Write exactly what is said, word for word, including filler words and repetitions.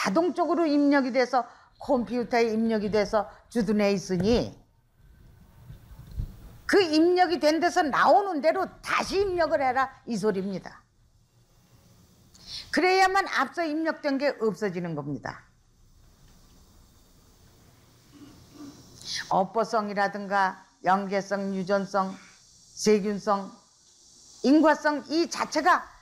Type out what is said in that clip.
자동적으로 입력이 돼서 컴퓨터에 입력이 돼서 주둔해 있으니 그 입력이 된 데서 나오는 대로 다시 입력을 해라 이 소리입니다. 그래야만 앞서 입력된 게 없어지는 겁니다. 어뽀성이라든가 연계성, 유전성, 세균성, 인과성 이 자체가